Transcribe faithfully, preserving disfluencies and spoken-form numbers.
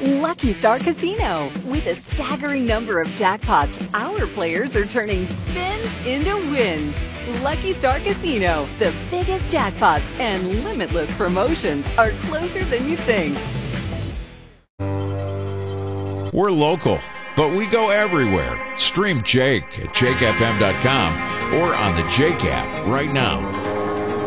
Lucky Star Casino. With a staggering number of jackpots, our players are turning spins into wins. Lucky Star Casino, the biggest jackpots and limitless promotions are closer than you think. We're local, but we go everywhere. Stream Jake at jake f m dot com or on the Jake app right now.